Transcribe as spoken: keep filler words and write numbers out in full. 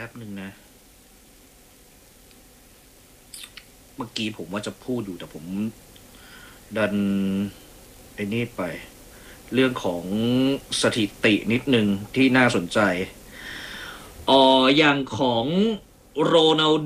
บหนึ่งนะเมื่อกี้ผมว่าจะพูดอยู่แต่ผมดันไอ้นี่ไปเรื่องของสถิตินิดนึงที่น่าสนใจอ๋ออย่างของโรนัล